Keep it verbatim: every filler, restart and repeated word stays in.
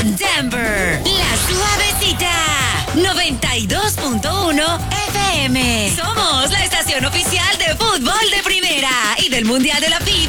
con Denver, la suavecita, noventa y dos punto uno F M. Somos la estación oficial de fútbol de primera y del Mundial de la FIFA